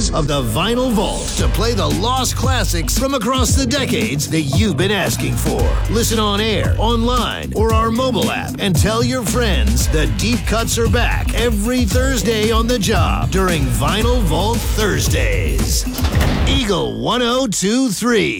fans of the Vinyl Vault to play the lost classics from across the decades that you've been asking for. Listen on air, online, or our mobile app, and tell your friends the deep cuts are back every Thursday on the job during Vinyl Vault Thursdays. Eagle 1023.